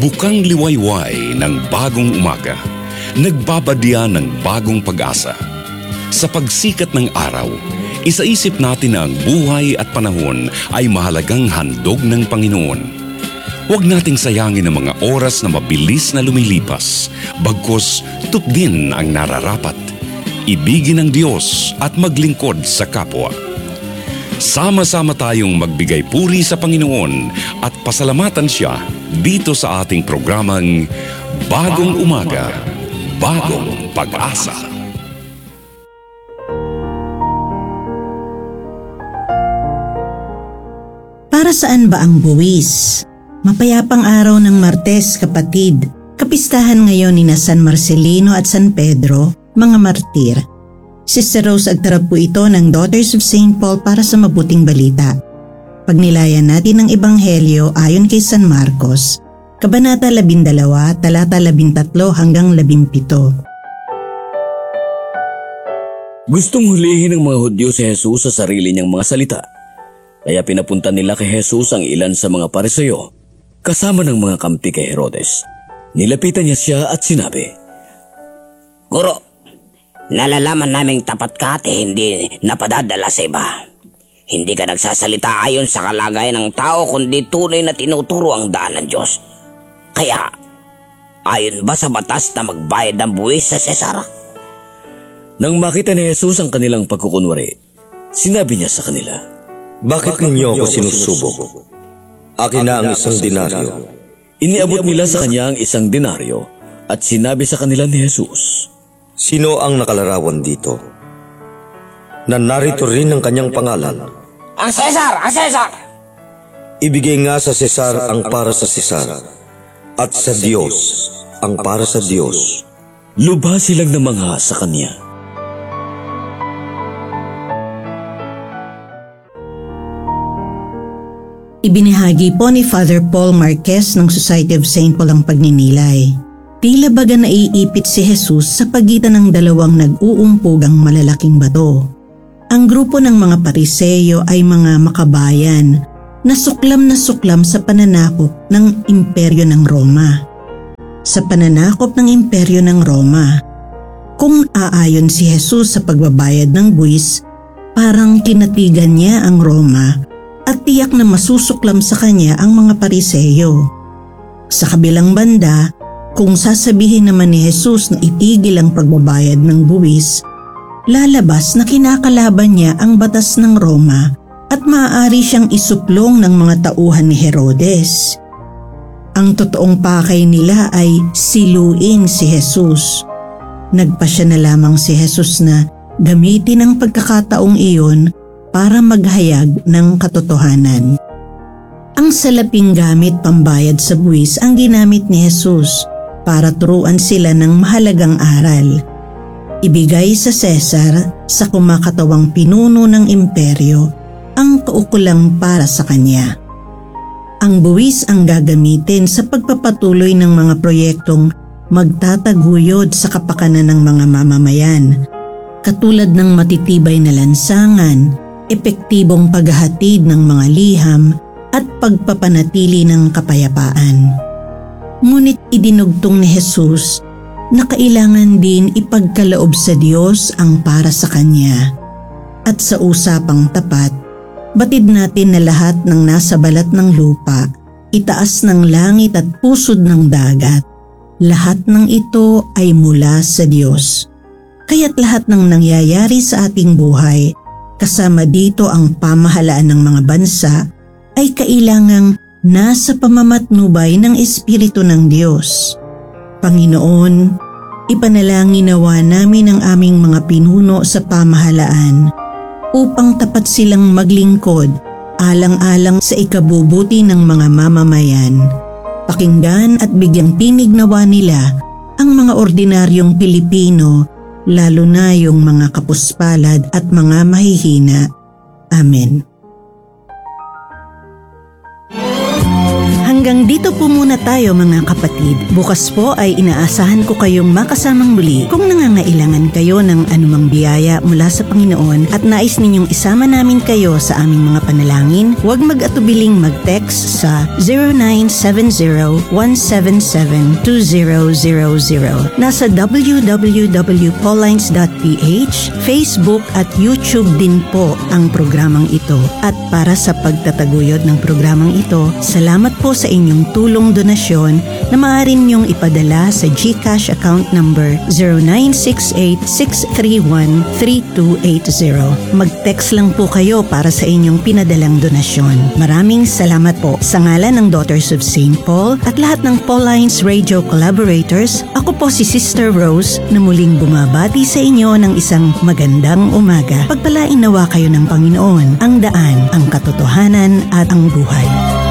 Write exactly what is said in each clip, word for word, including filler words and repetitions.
Bukang liwayway ng bagong umaga, nagbabadya ng bagong pag-asa. Sa pagsikat ng araw, isaisip natin na ang buhay at panahon ay mahalagang handog ng Panginoon. Huwag nating sayangin ang mga oras na mabilis na lumilipas, bagkus tupdin ang nararapat. Ibigin ng Diyos at maglingkod sa kapwa. Sama-sama tayong magbigay puri sa Panginoon at pasalamatan Siya dito sa ating programang Bagong Umaga, Bagong Pag-asa. Para saan ba ang buwis? Mapayapang araw ng Martes, kapatid. Kapistahan ngayon ni na San Marcelino at San Pedro, mga martir. Sister Rose agtarap po ito ng Daughters of Saint Paul para sa mabuting balita. Pagnilayan natin ang Ebanghelyo ayon kay San Marcos, Kabanata labindalawa, talata labintatlo hanggang labimpito. Gustong hulihin ng mga Hudyo si Jesus sa sarili niyang mga salita. Kaya pinapunta nila kay Jesus ang ilan sa mga Pariseo, kasama ng mga kampi kay Herodes. Nilapitan niya siya at sinabi, Guro, nalalaman naming tapat ka at hindi napadadala sa iba. Hindi ka nagsasalita ayon sa kalagayan ng tao kundi tunay na tinuturo ang daan ng Diyos. Kaya, ayon ba sa batas na magbayad ng buwis sa Cesar? Nang makita ni Jesus ang kanilang pagkukunwari, sinabi niya sa kanila, Bakit ninyo ako sinusubok? Akin na ang isang denaryo. Iniabot nila sa kanya ang isang denaryo at sinabi sa kanila ni Jesus, Sino ang nakalarawan dito? Na narito rin ang kanyang pangalan. Ang Cesar! Ang Cesar! Ibigay nga sa Cesar ang para sa Cesar, at sa Diyos ang para sa Diyos. Lubha silang namangha sa kanya. Ibinahagi po ni Father Paul Marquez ng Society of Saint Paul ang pagninilay. Tila baga naiipit si Jesus sa pagitan ng dalawang nag-uumpugang malalaking bato. Ang grupo ng mga Pariseo ay mga makabayan na suklam na suklam sa pananakop ng imperyo ng Roma. Sa pananakop ng imperyo ng Roma, kung aayon si Jesus sa pagbabayad ng buwis, parang kinatigan niya ang Roma at tiyak na masusuklam sa kanya ang mga Pariseo. Sa kabilang banda, kung sasabihin naman ni Jesus na itigil ang pagbabayad ng buwis, lalabas na kinakalaban niya ang batas ng Roma at maaari siyang isuplong ng mga tauhan ni Herodes. Ang totoong pakay nila ay siluin si Jesus. Nagpasya na lamang si Jesus na gamitin ang pagkakataong iyon para maghayag ng katotohanan. Ang salaping gamit pambayad sa buwis ang ginamit ni Jesus para turuan sila ng mahalagang aral. Ibigay sa Cesar, sa kumakatawang pinuno ng imperyo, ang kaukulang para sa kanya. Ang buwis ang gagamitin sa pagpapatuloy ng mga proyektong magtataguyod sa kapakanan ng mga mamamayan, katulad ng matitibay na lansangan, epektibong paghahatid ng mga liham, at pagpapanatili ng kapayapaan. Ngunit idinugtong ni Jesus na kailangan din ipagkaloob sa Diyos ang para sa Kanya. At sa usapang tapat, batid natin na lahat ng nasa balat ng lupa, itaas ng langit at pusod ng dagat, lahat ng ito ay mula sa Diyos. Kaya't lahat ng nangyayari sa ating buhay, kasama dito ang pamahalaan ng mga bansa, ay kailangang nasa pamamatnubay ng Espiritu ng Diyos. Panginoon, ipanalangin nawa namin ang aming mga pinuno sa pamahalaan upang tapat silang maglingkod alang-alang sa ikabubuti ng mga mamamayan. Pakinggan at bigyang tinig nawa nila ang mga ordinaryong Pilipino, lalo na yung mga kapuspalad at mga mahihina. Amen. Hanggang dito po muna tayo mga kapatid. Bukas po ay inaasahan ko kayong makasamang muli kung nangangailangan kayo ng anumang biyaya mula sa Panginoon at nais ninyong isama namin kayo sa aming mga panalangin, huwag mag-atubiling mag-text sa zero nine seven zero one seven seven two zero zero zero. Nasa w w w dot paullines dot p h, Facebook at YouTube din po ang programang ito. At para sa pagtataguyod ng programang ito, salamat po sa inyong tulong donasyon na maaari niyong ipadala sa GCash account number zero nine six eight six three one three two eight zero. Mag-text lang po kayo para sa inyong pinadalang donasyon. Maraming salamat po. Sa ngalan ng Daughters of Saint Paul at lahat ng Paullines Radio collaborators, ako po si Sister Rose na muling bumabati sa inyo ng isang magandang umaga. Pagpalain nawa kayo ng Panginoon, ang daan, ang katotohanan at ang buhay.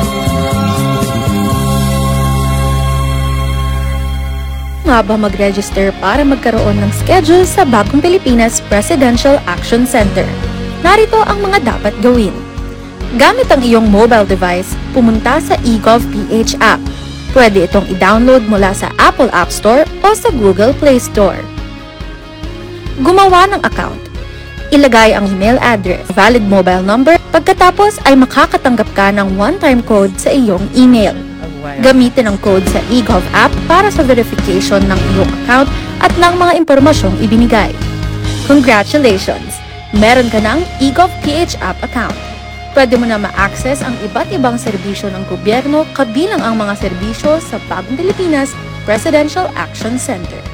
Nga ba mag-register para magkaroon ng schedule sa Bagong Pilipinas Presidential Action Center? Narito ang mga dapat gawin. Gamit ang iyong mobile device, pumunta sa eGovPH app. Pwede itong i-download mula sa Apple App Store o sa Google Play Store. Gumawa ng account. Ilagay ang email address, valid mobile number, pagkatapos ay makakatanggap ka ng one-time code sa iyong email. Gamitin ang code sa eGov app para sa verification ng iyong account at ng mga impormasyong ibinigay. Congratulations! Meron ka ng eGovPH app account. Pwede mo na ma-access ang iba't ibang serbisyo ng gobyerno kabilang ang mga serbisyo sa Bagong Pilipinas Presidential Action Center.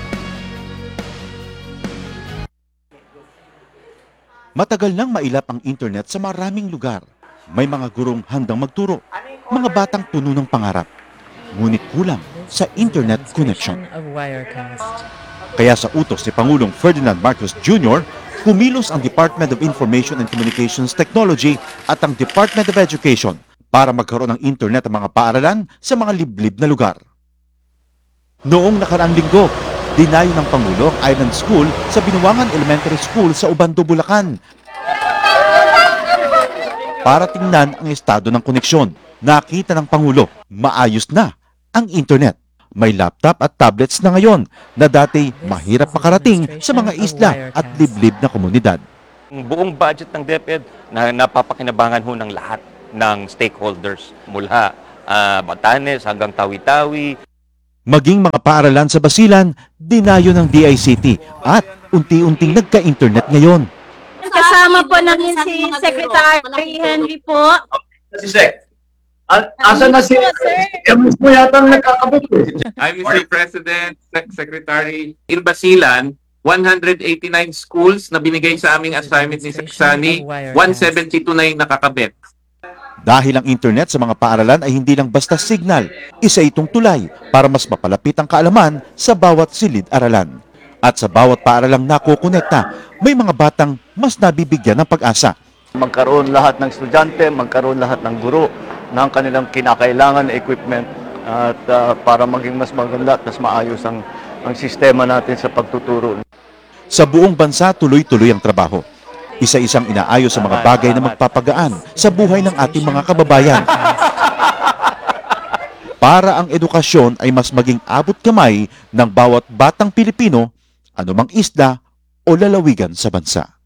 Matagal nang mailap ang internet sa maraming lugar. May mga gurong handang magturo, mga batang puno ng pangarap. Ngunit kulang sa internet connection. Kaya sa utos ni Pangulong Ferdinand Marcos Junior, kumilos ang Department of Information and Communications Technology at ang Department of Education para magkaroon ng internet ang mga paaralan sa mga liblib na lugar. Noong nakaraang linggo, dinayo ng Pangulo ang Island School sa Binuangan Elementary School sa Ubando, Bulacan para tingnan ang estado ng koneksyon. Nakita ng Pangulo, maayos na ang internet. May laptop at tablets na ngayon na dati mahirap makarating sa mga isla at liblib na komunidad. Ang buong budget ng DepEd na napapakinabangan ho ng lahat ng stakeholders mula uh, Batanes hanggang Tawi-Tawi. Maging mga paaralan sa Basilan, dinayo ng D I C T at unti-unting nagka-internet ngayon. Kasama po namin si Secretary Henry po. Si Sec. Asan na si Emus mo yata ang nakakabot eh. I'm Mister President, Sec Secretary. In Basilan, one hundred eighty-nine schools na binigay sa aming assignment ni Sec Sani, one seventy-two na yung nakakabit. Dahil ang internet sa mga paaralan ay hindi lang basta signal, isa itong tulay para mas mapalapit ang kaalaman sa bawat silid-aralan. At sa bawat paaralang nakukonekta, may mga batang mas nabibigyan ng pag-asa. Magkaroon lahat ng estudyante, magkaroon lahat ng guro ng kanilang kinakailangan na equipment at uh, para maging mas maganda at mas maayos ang, ang sistema natin sa pagtuturo. Sa buong bansa, tuloy-tuloy ang trabaho. Isa-isang inaayos sa mga bagay na magpapagaan sa buhay ng ating mga kababayan. Para ang edukasyon ay mas maging abot kamay ng bawat batang Pilipino, anumang isla o lalawigan sa bansa.